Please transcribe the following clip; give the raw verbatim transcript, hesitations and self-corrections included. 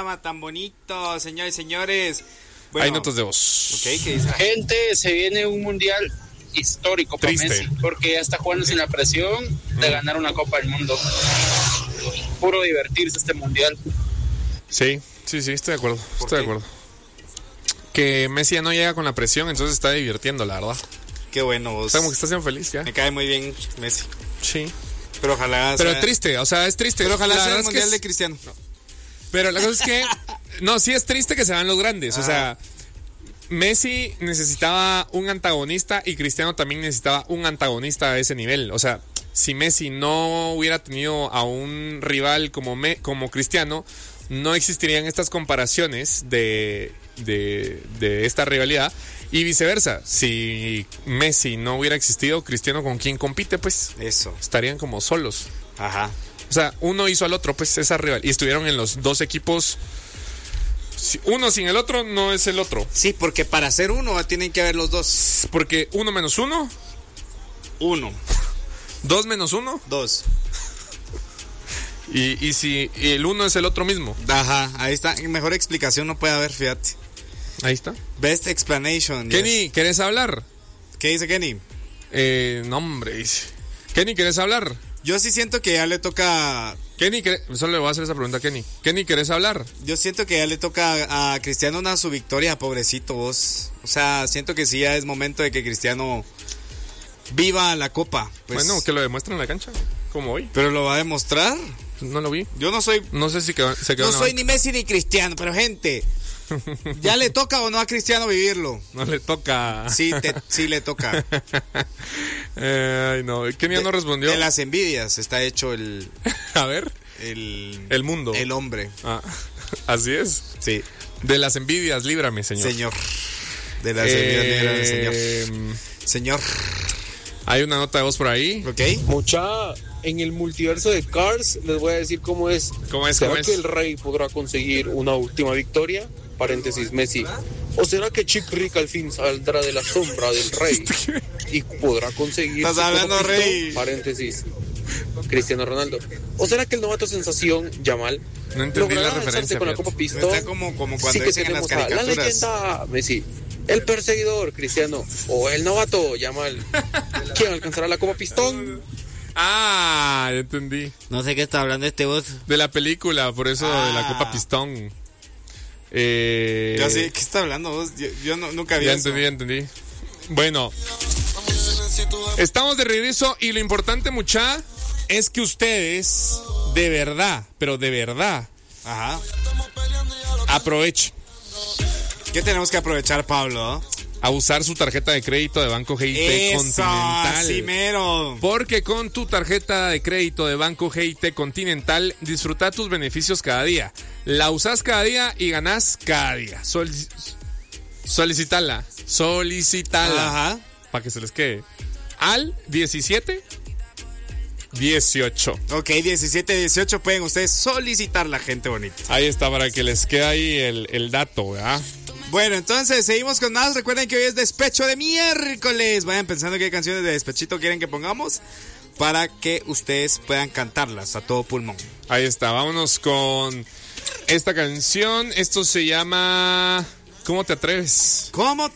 programa tan bonito, señores y señores. Bueno, hay notas de voz. Okay, ¿qué dice? Gente, se viene un mundial histórico para Messi, porque ya está jugando sin la presión de ganar una Copa del Mundo. Puro divertirse este mundial. Sí, sí, sí, estoy de acuerdo. Estoy de acuerdo. Que Messi ya no llega con la presión, entonces está divirtiendo, la verdad. Qué bueno vos. O sea, como que está siendo feliz ya. Me cae muy bien Messi. Sí. Pero ojalá Pero sea... triste, o sea, es triste. Pero ojalá la sea el es mundial es... de Cristiano. No. Pero la cosa es que... No, sí es triste que se van los grandes. Ah. O sea, Messi necesitaba un antagonista y Cristiano también necesitaba un antagonista a ese nivel. O sea, si Messi no hubiera tenido a un rival como, Me... como Cristiano, no existirían estas comparaciones de... De, de esta rivalidad y viceversa. Si Messi no hubiera existido, Cristiano con quien compite, pues eso estarían como solos. Ajá. O sea, uno hizo al otro, pues esa rival y estuvieron en los dos equipos. Uno sin el otro no es el otro. Sí, porque para ser uno tienen que haber los dos. Porque uno menos uno, uno. Dos menos uno, dos. Y, y si y el uno es el otro mismo. Ajá, ahí está. Mejor explicación no puede haber, fíjate. Ahí está. Best explanation. Kenny, yes. ¿querés hablar? ¿Qué dice Kenny? Eh, no, hombre, dice. Kenny, ¿querés hablar? Yo sí siento que ya le toca... Kenny, ¿querés? Solo le voy a hacer esa pregunta a Kenny. Kenny, ¿querés hablar? Yo siento que ya le toca a, a Cristiano una su victoria, pobrecito vos. O sea, siento que sí ya es momento de que Cristiano viva la copa. Pues. Bueno, que lo demuestre en la cancha, como hoy. ¿Pero lo va a demostrar? No lo vi. Yo no soy... No sé si quedó, se quedó. No soy ni Messi ni Cristiano, pero gente... ¿Ya le toca o no a Cristiano vivirlo? No le toca. Sí, te, sí le toca. eh, ay, no. ¿Quién ya no respondió? De las envidias está hecho el... A ver. El... El mundo. El hombre. Ah, así es. Sí. De las envidias, líbrame, señor. Señor. De las eh, envidias, líbrame, señor. Señor. Hay una nota de voz por ahí. Ok. Mucha... En el multiverso de Cars, les voy a decir cómo es. ¿Cómo es? ¿Será ¿Cómo que es? el rey podrá conseguir una última victoria? Paréntesis, Messi. ¿O será que Chip Rick al fin saldrá de la sombra del rey y podrá conseguir... ¿Estás hablando, pistón? rey? Paréntesis, Cristiano Ronaldo. ¿O será que el novato sensación, Yamal, no entendí la logrará referencia con la Copa Pistón? Está como, como cuando Sí que dicen en las tenemos a la caricaturas. leyenda Messi, el perseguidor Cristiano o el novato Yamal. ¿Quién alcanzará la Copa Pistón? Ah, ya entendí. No sé qué está hablando este voz. De la película, por eso ah. de la Copa Pistón. Eh... Yo sí, ¿qué está hablando vos? Yo, yo no, nunca vi ya eso. entendí, ya entendí. Bueno, estamos de regreso y lo importante, mucha, es que ustedes, de verdad, pero de verdad, ajá, aprovechen. ¿Qué tenemos que aprovechar, Pablo? A usar su tarjeta de crédito de Banco G I T Eso, Continental. Sí, mero. Porque con tu tarjeta de crédito de Banco G I T Continental disfruta tus beneficios cada día. La usas cada día y ganás cada día. Solic- solicitala. Solicitala. Ajá. Para que se les quede. Al diecisiete dieciocho. Ok, diecisiete dieciocho pueden ustedes solicitar la gente bonita. Ahí está, para que les quede ahí el, el dato, ¿verdad? Bueno, entonces seguimos con más. Recuerden que hoy es despecho de miércoles. Vayan pensando qué canciones de despechito quieren que pongamos para que ustedes puedan cantarlas a todo pulmón. Ahí está, vámonos con esta canción. Esto se llama ¿Cómo te atreves? ¿Cómo